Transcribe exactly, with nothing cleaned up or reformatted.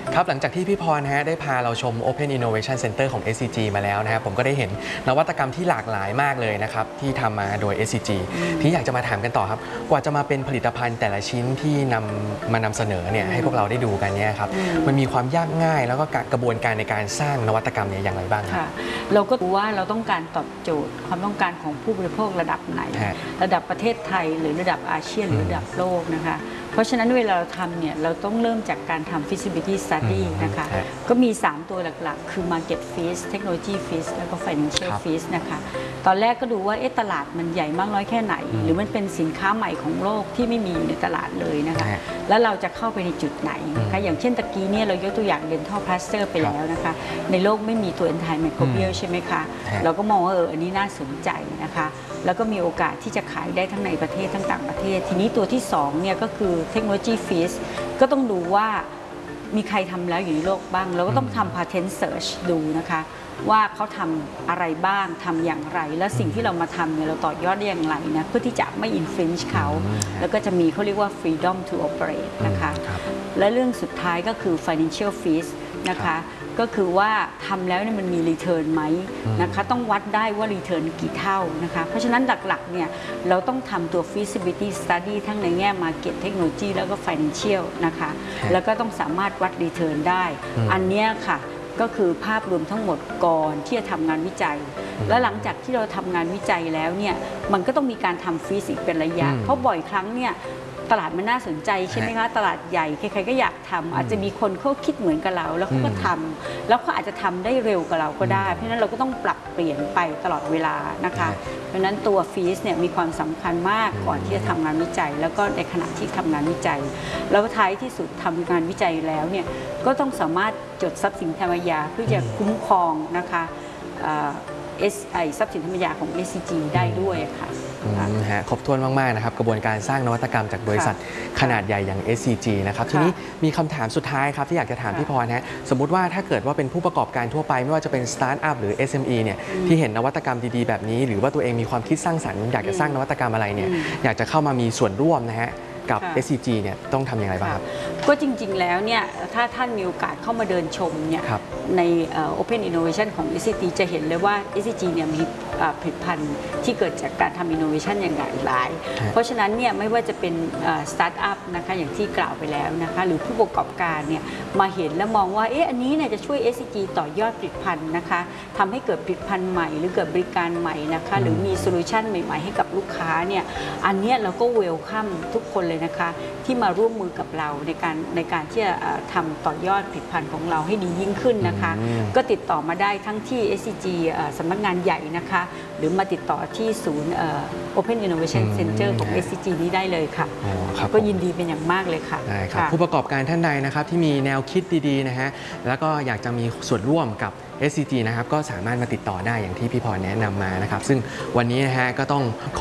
ครับหลังจากที่พี่พรฮะได้พาเราชม Open Innovation Center ของ เอส ซี จี มาแล้วนะครับผมก็ได้เห็นนวัตกรรมที่หลากหลายมากเลยนะครับที่ทำมาโดย เอส ซี จี ที่อยากจะมาถามกันต่อครับกว่าจะมาเป็นผลิตภัณฑ์แต่ละชิ้นที่นำมานำเสนอเนี่ยให้พวกเราได้ดูกันเนี่ยครับมันมีความยากง่ายแล้วก็กระบวนการในการสร้างนวัตกรรมเนี่ยอย่างไรบ้างครับเราก็รู้ว่าเราต้องการตอบโจทย์ความต้องการของผู้บริโภคระดับไหนระดับประเทศไทยหรือระดับอาเซียนหรือระดับโลกนะคะเพราะฉะนั้นเวลาเราทำเนี่ยเราต้องเริ่มจากการทำ feasibility study นะคะก็มีสามตัวหลักๆคือ market fit technology fit แล้วก็ financial fit นะคะตอนแรกก็ดูว่าเอ๊ะตลาดมันใหญ่มากน้อยแค่ไหนหรือมันเป็นสินค้าใหม่ของโลกที่ไม่มีอยู่ในตลาดเลยนะคะแล้วเราจะเข้าไปในจุดไหนนะคะอย่างเช่นตะกี้เนี่ยเรายกตัวอย่าง dental plaster ไปแล้วนะคะในโลกไม่มีตัว antimicrobial ใช่ไหมคะเราก็มองว่าเอออันนี้น่าสนใจนะคะแล้วก็มีโอกาสที่จะขายได้ทั้งในประเทศทั้งต่างประเทศทีนี้ตัวที่สองเนี่ยก็คือเทคโนโลยีฟีสก็ต้องดูว่ามีใครทำแล้วอยู่ในโลกบ้างเราก็ต้องทำ patent search ดูนะคะว่าเขาทำอะไรบ้างทำอย่างไรและสิ่งที่เรามาทำเนี่ยเราต่อยอดได้อย่างไรนะเพื่อที่จะไม่ infringe เขาแล้วก็จะมีเขาเรียกว่า freedom to operate นะคะและเรื่องสุดท้ายก็คือ financial fees นะคะก็คือว่าทำแล้วเนี่ยมันมี return ไหมนะคะต้องวัดได้ว่า return กี่เท่านะคะเพราะฉะนั้นหลักๆเนี่ยเราต้องทำตัว feasibility study ทั้งในแง่ market technology แล้วก็ financial นะคะแล้วก็ต้องสามารถวัด return ได้อันนี้ค่ะก็คือภาพรวมทั้งหมดก่อนที่จะทำงานวิจัยและหลังจากที่เราทำงานวิจัยแล้วเนี่ยมันก็ต้องมีการทำฟีสิกเป็นระยะเพราะบ่อยครั้งเนี่ยตลาดมันน่าสนใจใช่ไหมคะตลาดใหญ่ใครๆก็อยากทำอาจจะมีคนเขาคิดเหมือนกับเราแล้วเขาก็ทำแล้วเขาอาจจะทำได้เร็วกว่าเราก็ได้เพราะฉะนั้นเราก็ต้องปรับเปลี่ยนไปตลอดเวลานะคะเพราะฉะนั้นตัวฟีสเนี่ยมีความสำคัญมากก่อนที่จะทำงานวิจัยแล้วก็ในขณะที่ทำงานวิจัยแล้วท้ายที่สุดทำงานวิจัยแล้วเนี่ยก็ต้องสามารถจดทรัพย์สินทางปัญญาเพื่อจะคุ้มครองนะคะเอสไอทรัพย์สินทางปัญญาของ เอส ซี จี ได้ด้วยค่ะครบถ้วนมากๆนะครับกระบวนการสร้างนวัตกรรมจากบริษัทขนาดใหญ่อย่าง เอส ซี จี นะครับทีนี้มีคำถามสุดท้ายครับที่อยากจะถามพี่พรฮะสมมุติว่าถ้าเกิดว่าเป็นผู้ประกอบการทั่วไปไม่ว่าจะเป็นสตาร์ทอัพหรือ เอส เอ็ม อี เนี่ยที่เห็นนวัตกรรมดีๆแบบนี้หรือว่าตัวเองมีความคิดสร้างสรรค์อยากจะสร้างนวัตกรรมอะไรเนี่ยอยากจะเข้ามามีส่วนร่วมนะฮะกับ เอส ซี จี เนี่ยต้องทำอย่างไรบ้างครับก็จริงๆแล้วเนี่ยถ้าท่านมีโอกาสเข้ามาเดินชมเนี่ยใน Open Innovation ของ เอส ซี จี จะเห็นเลยว่า เอส ซี จี เนี่ยมีผลิตภัณฑ์ที่เกิดจากการทำ Innovation อย่างหลากหลายเพราะฉะนั้นเนี่ยไม่ว่าจะเป็นสตาร์ทอัพนะคะอย่างที่กล่าวไปแล้วนะคะหรือผู้ประกอบการเนี่ยมาเห็นแล้วมองว่าเอ๊ะอันนี้เนี่ยจะช่วย เอส ซี จี ต่อยอดผลิตภัณฑ์นะคะทำให้เกิดผลิตภัณฑ์ใหม่หรือเกิดบริการใหม่นะคะหรือมีโซลูชันใหม่ๆให้กับลูกค้าเนี่ยอันนี้เราก็เวลคัมทุกคนเลยนะคะที่มาร่วมมือกับเราในการในการที่จะทำต่อยอดผลิตภัณฑ์ของเราให้ดียิ่งขึ้นนะคะก็ติดต่อมาได้ทั้งที่ เอส ซี จี สำนักงานใหญ่นะคะหรือมาติดต่อที่ศูนย์ Open Innovation Center ของ เอส ซี จี นี้ได้เลยค่ะก็ยินดีเป็นอย่างมากเลยค่ะได้ครับผู้ประกอบการท่านใดนะครับที่มีแนวคิดดีๆนะฮะแล้วก็อยากจะมีส่วนร่วมกับ เอส ซี จี นะครับก็สามารถมาติดต่อได้อย่างที่พี่พรแนะนำมานะครับซึ่งวันนี้นะฮะก็ต้อง